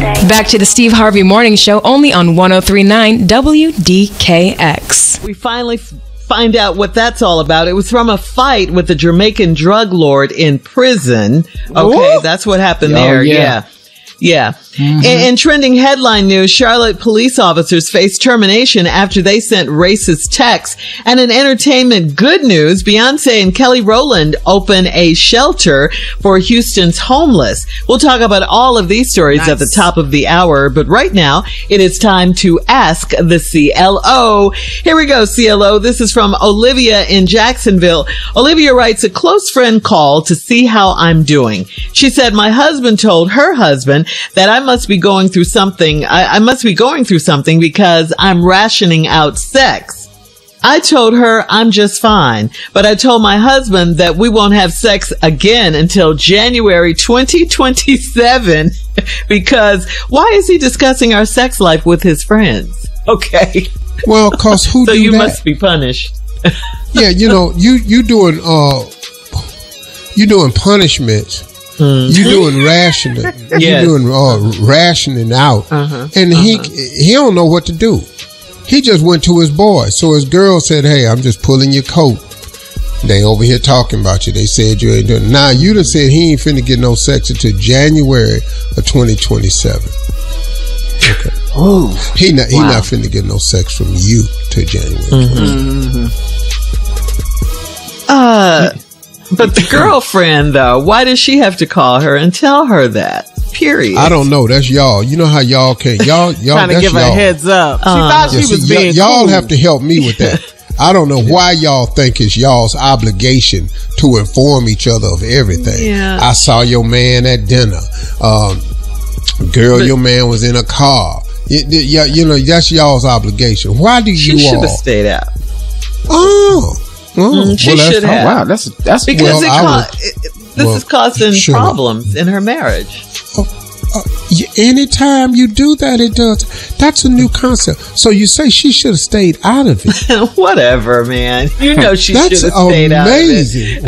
Back to the Steve Harvey Morning Show, only on 103.9 WDKX. We finally find out what that's all about. It was from a fight with a Jamaican drug lord in prison. Okay, that's what happened there. Yeah. Mm-hmm. In trending headline news, Charlotte police officers face termination after they sent racist texts. And in entertainment good news, Beyonce and Kelly Rowland open a shelter for Houston's homeless. We'll talk about all of these stories at the top of the hour. But right now, it is time to ask the CLO. Here we go, CLO. This is from Olivia in Jacksonville. Olivia writes, a close friend called to see how I'm doing. She said, my husband told her husband that I must be going through something. I must be going through something because I'm rationing out sex. I told her I'm just fine, but I told my husband that we won't have sex again until January 2027 because why is he discussing our sex life with his friends? Okay. Well, cause who so do you that? must be punished. Yeah, you know, you doing punishments. Mm-hmm. You doing rationing. Yes. You doing rationing out. And he don't know what to do. He just went to his boys. So his girl said, hey, I'm just pulling your coat. They over here talking about you. They said you ain't doing. Now you done said he ain't finna get no sex until January of 2027. Okay. Ooh. He not finna get no sex from you till January. But the girlfriend, though, why does she have to call her and tell her that? Period. I don't know. That's y'all. You know how y'all can. Y'all trying to give her a heads up. She thought she was being y'all cool. have to help me with that. I don't know why y'all think it's y'all's obligation to inform each other of everything. Yeah. I saw your man at dinner. Your man was in a car. You know, that's y'all's obligation. Why do you She should have stayed out. She should have. Wow, that's because this is causing problems in her marriage. Anytime you do that, it does. That's a new concept. So you say she should have stayed out of it. Whatever, man. You know she should have stayed out of it. That's amazing.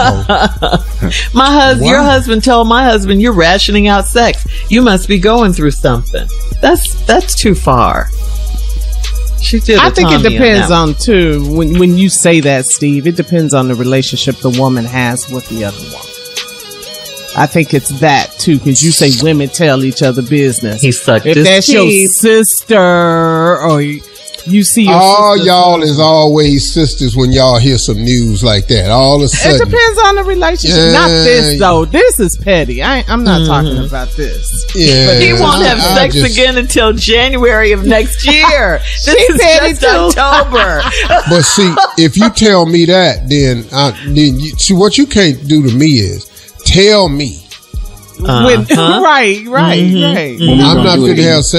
Wow. Your husband told my husband, you're rationing out sex. You must be going through something. That's too far. I think it depends on too when you say that, Steve, it depends on the relationship the woman has with the other woman. I think it's that too, because you say women tell each other business. He sucked if his that's teeth. your sister or you see your all sister, y'all is always sisters when y'all hear some news like that. All of a sudden, it depends on the relationship. Not this though. This is petty. I'm not talking about this. Yeah, but he won't have sex again until January of next year. This is just October. But see, if you tell me that, then what you can't do to me is tell me. Right. I'm not going to have sex